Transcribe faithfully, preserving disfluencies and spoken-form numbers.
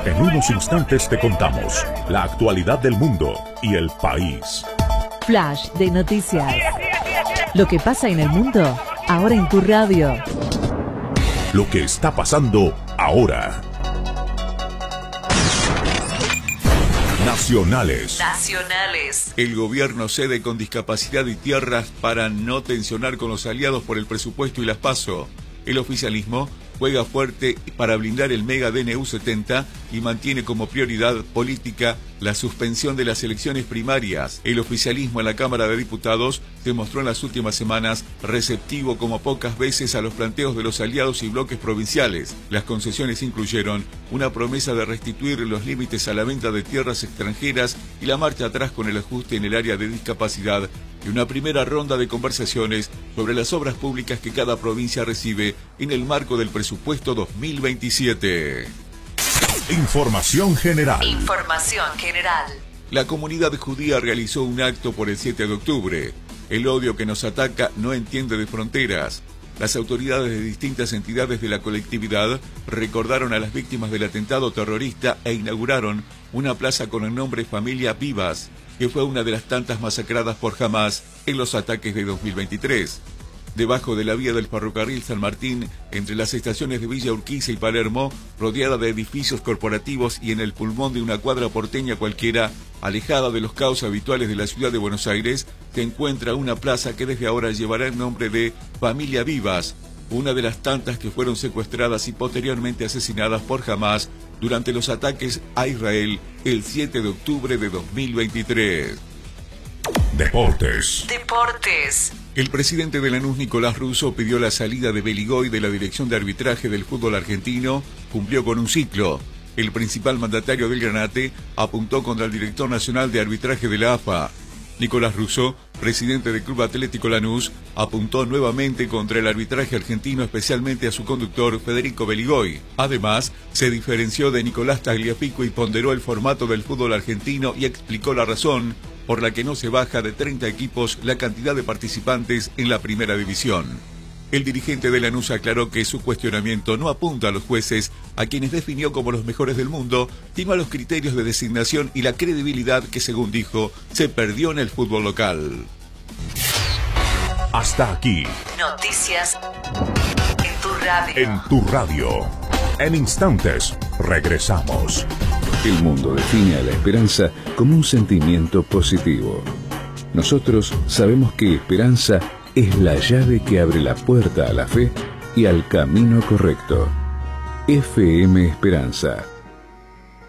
En unos instantes te contamos la actualidad del mundo y el país. Flash de noticias. Lo que pasa en el mundo, ahora en tu radio. Lo que está pasando ahora. Nacionales. Nacionales. El gobierno cede con discapacidad y tierras para no tensionar con los aliados por el presupuesto y las PASO. El oficialismo juega fuerte para blindar el mega D N U setenta y mantiene como prioridad política la suspensión de las elecciones primarias. El oficialismo en la Cámara de Diputados se mostró en las últimas semanas receptivo como pocas veces a los planteos de los aliados y bloques provinciales. Las concesiones incluyeron una promesa de restituir los límites a la venta de tierras extranjeras y la marcha atrás con el ajuste en el área de discapacidad y una primera ronda de conversaciones sobre las obras públicas que cada provincia recibe en el marco del presupuesto dos mil veintisiete. Información general. Información general. La comunidad judía realizó un acto por el siete de octubre. El odio que nos ataca no entiende de fronteras. Las autoridades de distintas entidades de la colectividad recordaron a las víctimas del atentado terrorista e inauguraron una plaza con el nombre Familia Vivas, que fue una de las tantas masacradas por Hamás en los ataques de dos mil veintitrés. Debajo de la vía del ferrocarril San Martín, entre las estaciones de Villa Urquiza y Palermo, rodeada de edificios corporativos y en el pulmón de una cuadra porteña cualquiera, alejada de los caos habituales de la ciudad de Buenos Aires, se encuentra una plaza que desde ahora llevará el nombre de Familia Vivas, una de las tantas que fueron secuestradas y posteriormente asesinadas por Hamás durante los ataques a Israel el siete de octubre de dos mil veintitrés. Deportes. Deportes. El presidente de Lanús, Nicolás Russo, pidió la salida de Beligoy de la dirección de arbitraje del fútbol argentino, cumplió con un ciclo. El principal mandatario del Granate apuntó contra el director nacional de arbitraje de la A F A. Nicolás Russo, presidente del Club Atlético Lanús, apuntó nuevamente contra el arbitraje argentino, especialmente a su conductor Federico Beligoy. Además, se diferenció de Nicolás Tagliafico y ponderó el formato del fútbol argentino y explicó la razón por la que no se baja de treinta equipos la cantidad de participantes en la primera división. El dirigente de Lanús aclaró que su cuestionamiento no apunta a los jueces, a quienes definió como los mejores del mundo, sino a los criterios de designación y la credibilidad que, según dijo, se perdió en el fútbol local. Hasta aquí. Noticias en tu radio. En tu radio. En instantes, regresamos. El mundo define a la esperanza como un sentimiento positivo. Nosotros sabemos que esperanza es la llave que abre la puerta a la fe y al camino correcto. F M Esperanza.